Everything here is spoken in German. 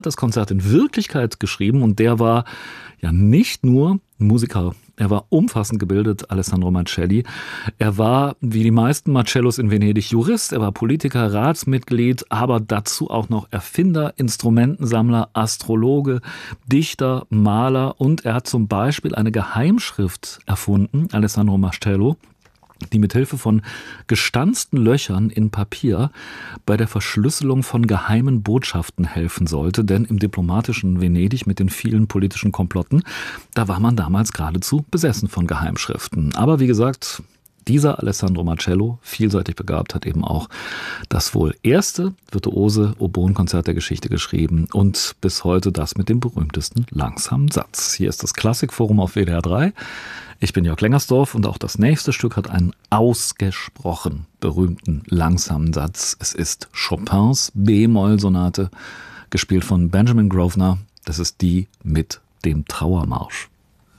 das Konzert in Wirklichkeit geschrieben und der war ja nicht nur Musiker. Er war umfassend gebildet, Alessandro Marcelli. Er war, wie die meisten Marcellos in Venedig, Jurist. Er war Politiker, Ratsmitglied, aber dazu auch noch Erfinder, Instrumentensammler, Astrologe, Dichter, Maler. Und er hat zum Beispiel eine Geheimschrift erfunden, Alessandro Marcello, die mithilfe von gestanzten Löchern in Papier bei der Verschlüsselung von geheimen Botschaften helfen sollte. Denn im diplomatischen Venedig mit den vielen politischen Komplotten, da war man damals geradezu besessen von Geheimschriften. Aber wie gesagt, dieser Alessandro Marcello, vielseitig begabt, hat eben auch das wohl erste virtuose Oboenkonzert der Geschichte geschrieben und bis heute das mit dem berühmtesten langsamen Satz. Hier ist das Klassikforum auf WDR 3. Ich bin Jörg Lengersdorf und auch das nächste Stück hat einen ausgesprochen berühmten langsamen Satz. Es ist Chopins B-Moll-Sonate, gespielt von Benjamin Grosvenor. Das ist die mit dem Trauermarsch.